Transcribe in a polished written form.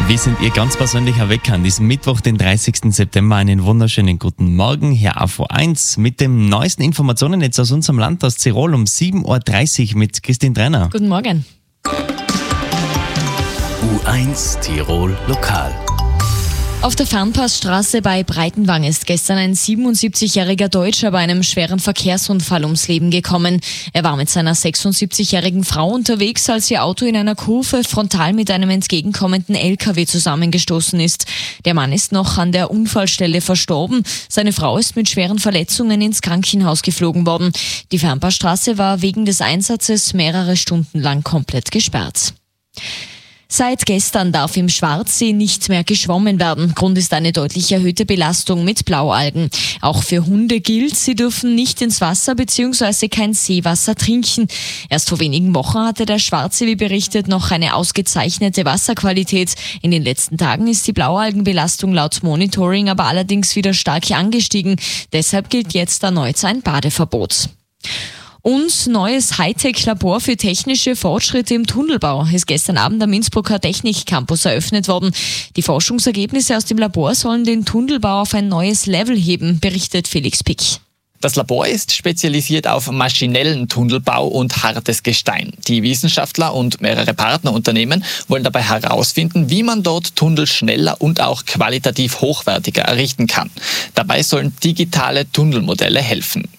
Wir sind Ihr ganz persönlicher Wecker an diesem Mittwoch, den 30. September. Einen wunderschönen guten Morgen hier auf O1 mit den neuesten Informationen jetzt aus unserem Land, aus Tirol um 7.30 Uhr mit Christine Trenner. Guten Morgen. U1 Tirol Lokal. Auf der Fernpassstraße bei Breitenwang ist gestern ein 77-jähriger Deutscher bei einem schweren Verkehrsunfall ums Leben gekommen. Er war mit seiner 76-jährigen Frau unterwegs, als ihr Auto in einer Kurve frontal mit einem entgegenkommenden LKW zusammengestoßen ist. Der Mann ist noch an der Unfallstelle verstorben. Seine Frau ist mit schweren Verletzungen ins Krankenhaus geflogen worden. Die Fernpassstraße war wegen des Einsatzes mehrere Stunden lang komplett gesperrt. Seit gestern darf im Schwarzsee nicht mehr geschwommen werden. Grund ist eine deutlich erhöhte Belastung mit Blaualgen. Auch für Hunde gilt, sie dürfen nicht ins Wasser bzw. kein Seewasser trinken. Erst vor wenigen Wochen hatte der Schwarzsee, wie berichtet, noch eine ausgezeichnete Wasserqualität. In den letzten Tagen ist die Blaualgenbelastung laut Monitoring aber allerdings wieder stark angestiegen. Deshalb gilt jetzt erneut ein Badeverbot. Und neues Hightech-Labor für technische Fortschritte im Tunnelbau ist gestern Abend am Innsbrucker Technikcampus eröffnet worden. Die Forschungsergebnisse aus dem Labor sollen den Tunnelbau auf ein neues Level heben, berichtet Felix Pick. Das Labor ist spezialisiert auf maschinellen Tunnelbau und hartes Gestein. Die Wissenschaftler und mehrere Partnerunternehmen wollen dabei herausfinden, wie man dort Tunnel schneller und auch qualitativ hochwertiger errichten kann. Dabei sollen digitale Tunnelmodelle helfen.